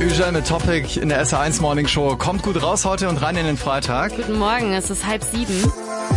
Üjel mit Topic in der SR1 Morning Show. Kommt gut raus heute und rein in den Freitag. Guten Morgen, es ist 6:30.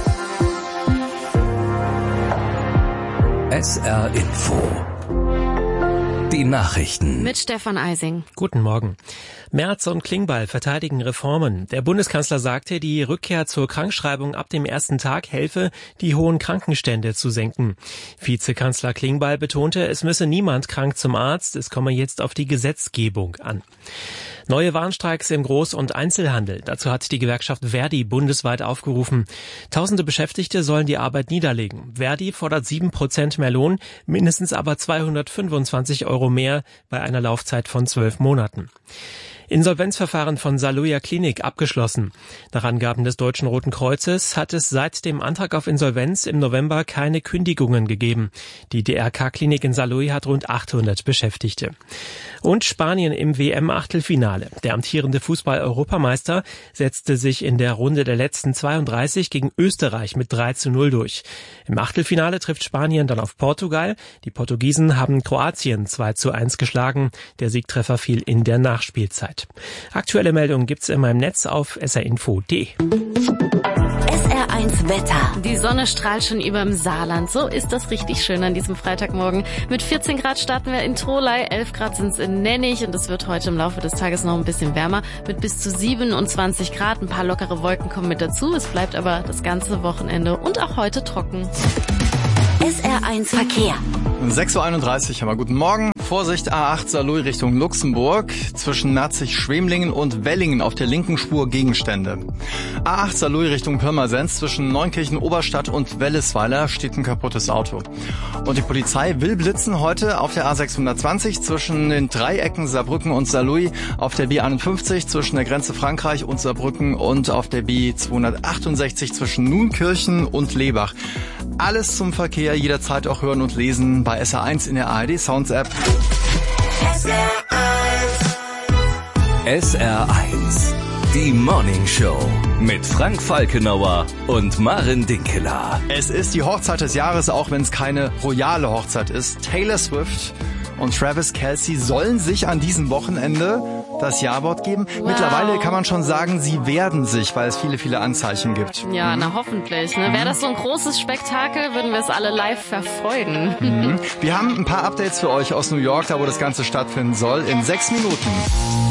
SR Info. Die Nachrichten. Mit Stefan Eising. Guten Morgen. Merz und Klingbeil verteidigen Reformen. Der Bundeskanzler sagte, die Rückkehr zur Krankschreibung ab dem ersten Tag helfe, die hohen Krankenstände zu senken. Vizekanzler Klingbeil betonte, es müsse niemand krank zum Arzt, es komme jetzt auf die Gesetzgebung an. Neue Warnstreiks im Groß- und Einzelhandel. Dazu hat die Gewerkschaft Verdi bundesweit aufgerufen. Tausende Beschäftigte sollen die Arbeit niederlegen. Verdi fordert 7% mehr Lohn, mindestens aber 225 € mehr bei einer Laufzeit von 12 Monaten. Insolvenzverfahren von Saluja Klinik abgeschlossen. Nach Angaben des Deutschen Roten Kreuzes hat es seit dem Antrag auf Insolvenz im November keine Kündigungen gegeben. Die DRK-Klinik in Saarlouis hat rund 800 Beschäftigte. Und Spanien im WM-Achtelfinale. Der amtierende Fußball-Europameister setzte sich in der Runde der letzten 32 gegen Österreich mit 3:0 durch. Im Achtelfinale trifft Spanien dann auf Portugal. Die Portugiesen haben Kroatien 2:1 geschlagen. Der Siegtreffer fiel in der Nachspielzeit. Aktuelle Meldungen gibt's in meinem Netz auf srinfo.de. SR1 Wetter. Die Sonne strahlt schon über dem Saarland. So ist das richtig schön an diesem Freitagmorgen. Mit 14 Grad starten wir in Tholey, 11 Grad sind's in Nennig und es wird heute im Laufe des Tages noch ein bisschen wärmer mit bis zu 27 Grad. Ein paar lockere Wolken kommen mit dazu. Es bleibt aber das ganze Wochenende und auch heute trocken. SR1 Verkehr. 6:31 Uhr, haben wir guten Morgen. Vorsicht, A8 Saarlouis Richtung Luxemburg. Zwischen Merzig-Schwemlingen und Wellingen auf der linken Spur Gegenstände. A8 Saarlouis Richtung Pirmasens. Zwischen Neunkirchen Oberstadt und Wellesweiler steht ein kaputtes Auto. Und die Polizei will blitzen heute auf der A620 zwischen den Dreiecken Saarbrücken und Saarlouis, auf der B51 zwischen der Grenze Frankreich und Saarbrücken und auf der B268 zwischen Nunkirchen und Lebach. Alles zum Verkehr, jederzeit auch hören und lesen bei SR1 in der ARD Sounds App. SR1. Die Morning Show mit Frank Falkenauer und Maren Dinkeler. Es ist die Hochzeit des Jahres, auch wenn es keine royale Hochzeit ist. Taylor Swift und Travis Kelce sollen sich an diesem Wochenende das Ja-Wort geben. Wow. Mittlerweile kann man schon sagen, sie werden sich, weil es viele, viele Anzeichen gibt. Ja, na hoffentlich. Ne? Wäre das so ein großes Spektakel, würden wir es alle live verfolgen. Wir haben ein paar Updates für euch aus New York, da wo das Ganze stattfinden soll, in 6 Minuten.